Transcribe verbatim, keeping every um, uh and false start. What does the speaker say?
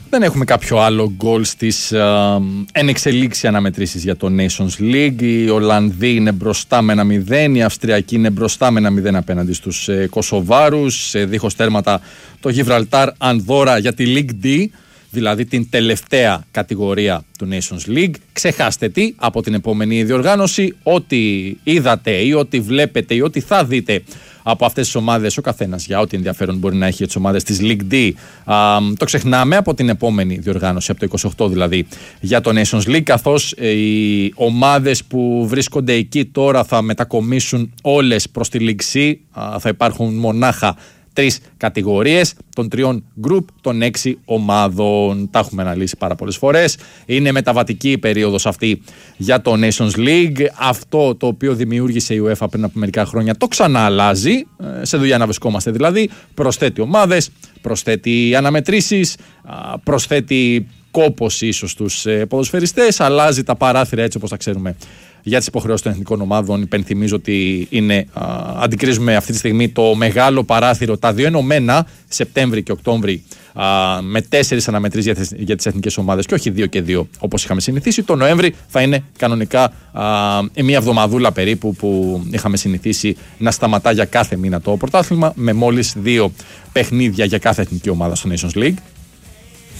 Δεν έχουμε κάποιο άλλο γκολ στις uh, εν εξελίξει αναμετρήσεις για το Nations League. Οι Ολλανδοί είναι μπροστά με ένα μηδέν, οι Αυστριακοί είναι μπροστά με ένα μηδέν απέναντι στους ε, Κωσοβάρους. Σε δίχως τέρματα το Γιβραλτάρ Ανδόρα για τη League D, δηλαδή την τελευταία κατηγορία του Nations League. Ξεχάστε τι, από την επόμενη διοργάνωση, ό,τι είδατε ή ό,τι βλέπετε ή ό,τι θα δείτε από αυτές τις ομάδες, ο καθένας για ό,τι ενδιαφέρον μπορεί να έχει για τις ομάδες της League D, α, το ξεχνάμε από την επόμενη διοργάνωση, από το είκοσι οκτώ δηλαδή, για το Nations League, καθώς ε, οι ομάδες που βρίσκονται εκεί τώρα θα μετακομίσουν όλες προς τη League C, α, θα υπάρχουν μονάχα τρεις κατηγορίες των τριών γκρουπ των έξι ομάδων. Τα έχουμε αναλύσει πάρα πολλές φορές. Είναι μεταβατική η περίοδος αυτή για το Nations League. Αυτό το οποίο δημιούργησε η UEFA πριν από μερικά χρόνια το ξανά αλλάζει. Σε δουλειά να βρισκόμαστε δηλαδή. Προσθέτει ομάδες, προσθέτει αναμετρήσεις, προσθέτει κόπος ίσως στους ποδοσφαιριστές, αλλάζει τα παράθυρα έτσι όπως τα ξέρουμε για τις υποχρεώσεις των εθνικών ομάδων. Υπενθυμίζω ότι είναι, α, αντικρίζουμε αυτή τη στιγμή το μεγάλο παράθυρο, τα δύο ενωμένα, Σεπτέμβρη και Οκτώβρη, α, με τέσσερις αναμετρήσεις για, για τις εθνικές ομάδες και όχι δύο και δύο όπως είχαμε συνηθίσει. Το Νοέμβρη θα είναι κανονικά α, μία εβδομαδούλα περίπου που είχαμε συνηθίσει να σταματά για κάθε μήνα το πρωτάθλημα, με μόλις δύο παιχνίδια για κάθε εθνική ομάδα στο Nations League.